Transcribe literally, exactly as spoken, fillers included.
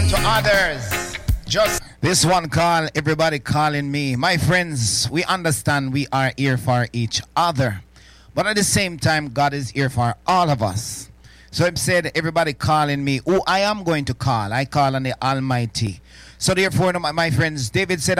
to others. Just this one call, everybody calling me. My friends, we understand we are here for each other. But at the same time, God is here for all of us. So I've said, everybody calling me, who I am going to call. I call on the Almighty. So therefore, my, my friends, David said,